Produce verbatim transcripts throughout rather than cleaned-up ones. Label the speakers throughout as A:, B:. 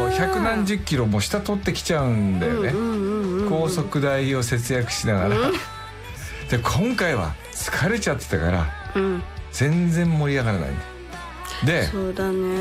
A: そう百何十キロも下取ってきちゃうんだよね、高速代を節約しながら、うん、で今回は疲れちゃってたから、うん、全然盛り上がらないで、
B: そうだね、うん、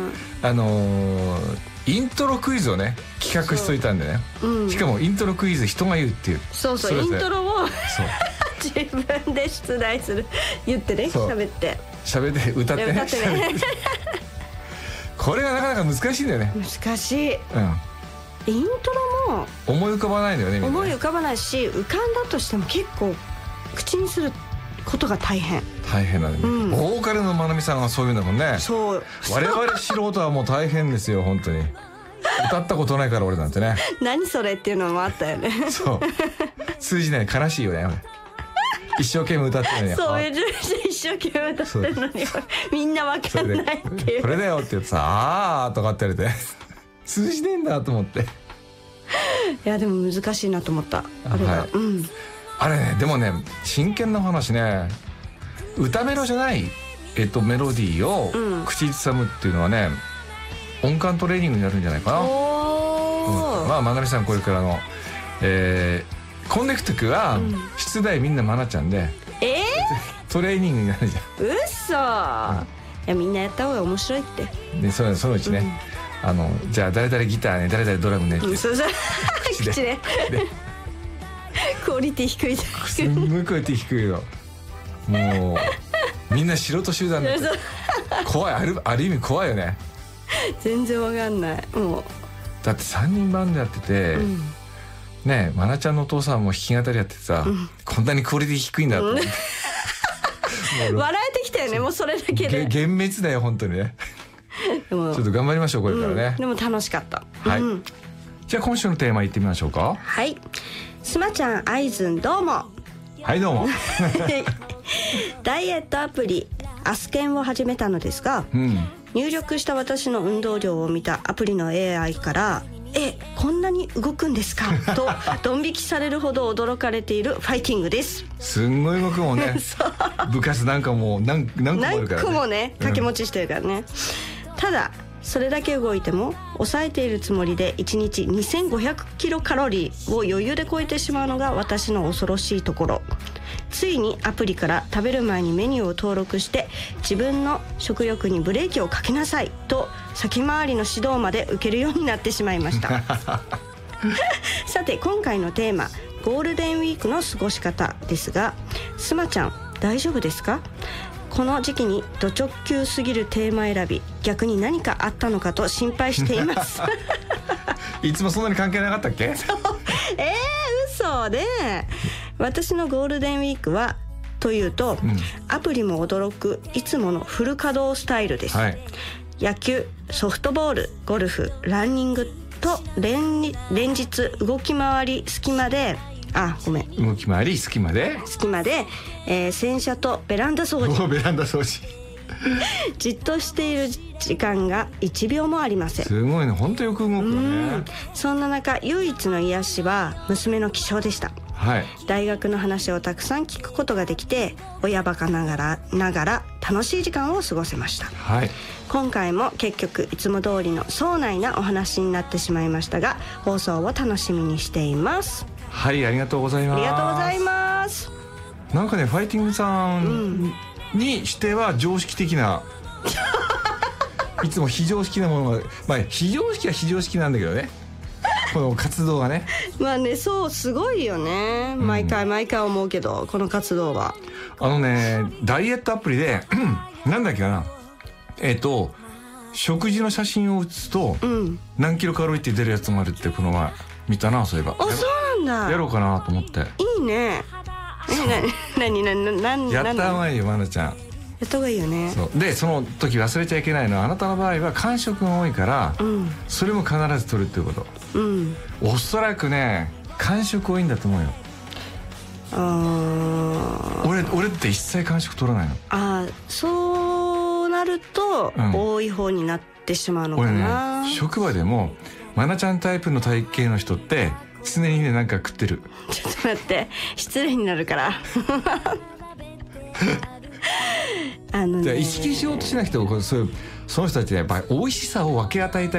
A: あのー、イントロクイズをね企画しといたんでね、うん、しかもイントロクイズ人が言うっていう、
B: そうそう、イントロを自分で出題する、言ってね、喋って
A: 喋って歌ってね、
B: 歌ってね
A: これがなかなか難しいんだよね。
B: 難しい、うん、イントロも
A: 思い浮かばないんだよね、みんなね。
B: 思い浮かばないし、浮かんだとしても結構口にすることが大変
A: 大変なんだね、うん、ボーカルのまなみさんがそういうんだもんね。
B: そう、
A: 我々素人はもう大変ですよ本当に。歌ったことないから俺なんてね
B: 何それっていうのもあったよね
A: そう通じない、悲しいよね一生懸命歌ってるのに、
B: そうめちゃめちゃ一生懸命歌ってるのにみんなわかんないっていう、
A: これだよって言ってさ、あーとかって言われて通じねえんだと思って。い
B: やでも難しいなと思った、あれは、はい、うん、
A: あれね、でもね真剣な話ね、歌メロじゃない、えっと、メロディーを口ずさむっていうのはね、音感トレーニングになるんじゃないかな。お、うん、まあまなみさんこれからの、えー、コンネクトクは出題みんなまなちゃんで、
B: え
A: ー、トレーニングになるじゃん。
B: うっそ、うん、いやみんなやった方が面白いって
A: で、その、そのうちね、うん、あのじゃあ誰々ギターね、誰々ドラムねって、うん、
B: そうそう口で口でクオリティ低いじゃん。
A: すんごいクオリティ低いよ。もうみんな素人集団で怖い、ある、ある意味怖いよね。
B: 全然わかんない。もう
A: だってさんにんバンドやってて、うん、ねえ、まなちゃんのお父さんも弾き語りやっててさ、うん、こんなにクオリティ低いんだと思って、
B: うん、笑えてきたよね、もうそれだけで。
A: 幻滅だよ本当にねでもちょっと頑張りましょうこれからね、
B: うん、でも楽しかった。
A: はい、うん、じゃあ今週のテーマいってみましょうか。
B: はい、スマちゃん、アイズンどうも。
A: はいどうも
B: ダイエットアプリアスケンを始めたのですが、うん、入力した私の運動量を見たアプリの エーアイから「え、こんなに動くんですか?」とドン引きされるほど驚かれているファイティングです。
A: すんごい動くもんね部活なんかもう 何, 何個もあるからね、
B: 何個もね掛け持ちしてるからね、うん、ただそれだけ動いても抑えているつもりでいちにちにせんごひゃくキロカロリーを余裕で超えてしまうのが私の恐ろしいところ。ついにアプリから食べる前にメニューを登録して自分の食欲にブレーキをかけなさいと先回りの指導まで受けるようになってしまいましたさて今回のテーマ、ゴールデンウィークの過ごし方ですが、スマちゃん大丈夫ですか？この時期にド直球すぎるテーマ選び、逆に何かあったのかと心配しています
A: いつもそんなに関係なかったっけ？えー、
B: 嘘で、私のゴールデンウィークはというと、うん、アプリも驚くいつものフル稼働スタイルです、はい、野球、ソフトボール、ゴルフ、ランニングと 連, 連日動き回り隙間であ、ごめん
A: 動き回り隙間で
B: 隙間で、えー、洗車とベランダ掃除
A: ベランダ掃除
B: じっとしている時間がいちびょうもありません。
A: すごいね、本当よく動くよね。
B: そんな中唯一の癒しは娘の起床でした、はい、大学の話をたくさん聞くことができて親バカながらながら楽しい時間を過ごせました、はい、今回も結局いつも通りの壮大なお話になってしまいましたが、放送を楽しみにしています。
A: はい、ありがとうございます。
B: ありがとうございます。
A: なんかね、ファイティングさんにしては常識的な、うん、いつも非常識なものが、まあ非常識は非常識なんだけどね、この活動がね
B: まあね、そうすごいよね、毎回毎回思うけど、うん、この活動は
A: あのね、ダイエットアプリでなんだっけかな、えっと食事の写真を写すと、うん、何キロカロリーって出るやつもあるって、この前見たな、そういえば。
B: あ、そうなんだ。
A: やろうかなと思って。
B: いいね。なになになになに
A: やった方がいいよ、まなちゃん。
B: やった方がいいよね。
A: そうで、その時忘れちゃいけないのは、あなたの場合は間食が多いから、うん、それも必ず取るっていうこと、うん、おそらくね間食多いんだと思うよ。あ俺俺って一切間食取らないの。
B: あ、そうなると、うん、多い方になってしまうのかな。
A: 俺ね、職場でもまなちゃんタイプの体型の人って常にね、なんか食ってる。
B: ちょっと待って、失礼になるからあのね、
A: 意識しようとしなくても、そういうその人たちはやっぱり美味しさを分け与えたい